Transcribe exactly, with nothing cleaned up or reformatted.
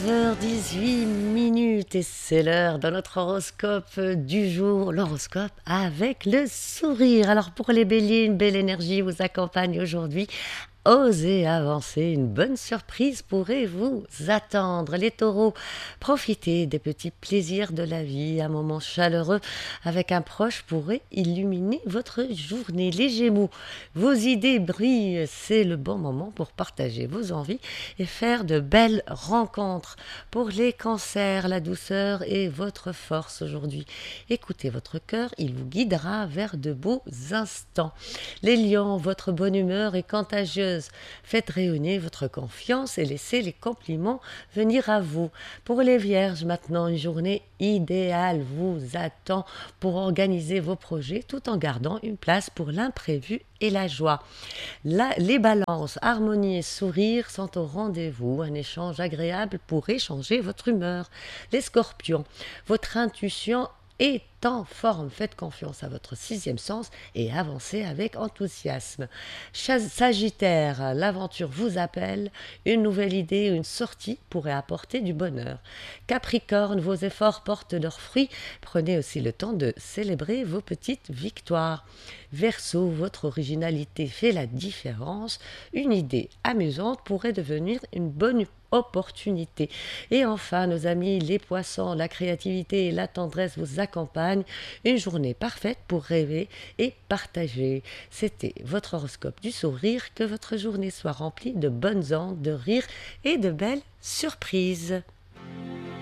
neuf heures dix-huit minutes et c'est l'heure de notre horoscope du jour, l'horoscope avec le sourire. Alors pour les béliers, une belle énergie vous accompagne aujourd'hui. Osez avancer, une bonne surprise pourrait vous attendre. Les taureaux, profitez des petits plaisirs de la vie. Un moment chaleureux avec un proche pourrait illuminer votre journée. Les gémeaux, vos idées brillent, c'est le bon moment pour partager vos envies et faire de belles rencontres. Pour les cancers, la douceur est votre force aujourd'hui. Écoutez votre cœur, il vous guidera vers de beaux instants. Les lions, votre bonne humeur est contagieuse. Faites rayonner votre confiance et laissez les compliments venir à vous. Pour les vierges, maintenant, une journée idéale vous attend pour organiser vos projets tout en gardant une place pour l'imprévu et la joie. Là, les balances, harmonie et sourire sont au rendez-vous. Un échange agréable pourrait changer votre humeur. Les scorpions, votre intuition est en forme. Faites confiance à votre sixième sens et avancez avec enthousiasme. Sagittaire, l'aventure vous appelle. Une nouvelle idée, une sortie pourrait apporter du bonheur. Capricorne, vos efforts portent leurs fruits. Prenez aussi le temps de célébrer vos petites victoires. Verseau, votre originalité fait la différence. Une idée amusante pourrait devenir une bonne opportunité. Et enfin, nos amis les poissons, la créativité et la tendresse vous accompagnent. Une journée parfaite pour rêver et partager. C'était votre horoscope du sourire. Que votre journée soit remplie de bonnes ondes, de rires et de belles surprises.